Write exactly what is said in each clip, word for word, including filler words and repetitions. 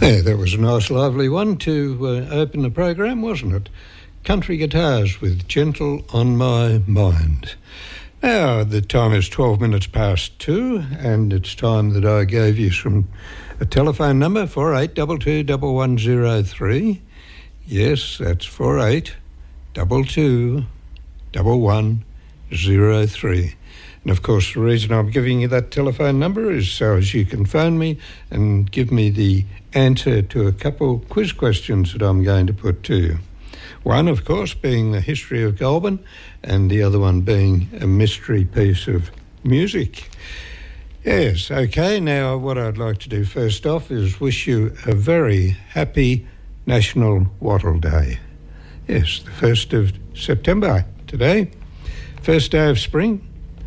Yeah, that was a nice, lively one to uh, open the program, wasn't it? Country Guitars with Gentle on My Mind. Now, the time is twelve minutes past two, and it's time that I gave you some a telephone number, four eight two two, one one zero three. Yes, that's four eight two two, one one zero three. And of course, the reason I'm giving you that telephone number is so as you can phone me and give me the answer to a couple quiz questions that I'm going to put to you. One, of course, being the history of Goulburn, and the other one being a mystery piece of music. Yes, okay, now what I'd like to do first off is wish you a very happy National Wattle Day. Yes, the first of September today, first day of spring.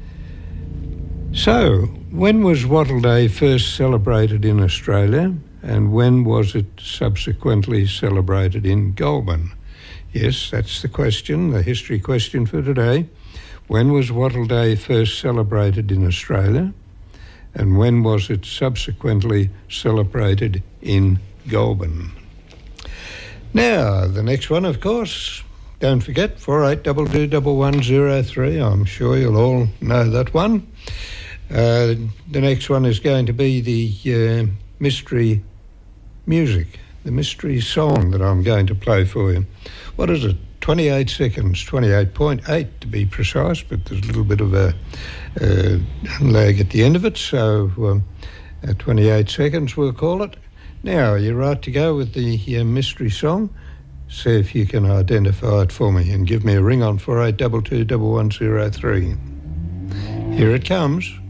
So, when was Wattle Day first celebrated in Australia, and when was it subsequently celebrated in Goulburn? Yes, that's the question, the history question for today. When was Wattle Day first celebrated in Australia, and when was it subsequently celebrated in Goulburn? Now, the next one, of course, don't forget, four eight two two, one one zero three. I'm sure you'll all know that one. Uh, the next one is going to be the uh, mystery music, the mystery song that I'm going to play for you. What is it? twenty-eight seconds, twenty-eight point eight to be precise, but there's a little bit of a uh, lag at the end of it, so um, uh, twenty-eight seconds we'll call it. Now, you're right to go with the uh, mystery song. See if you can identify it for me and give me a ring on four eight two two, one one zero three. Here it comes.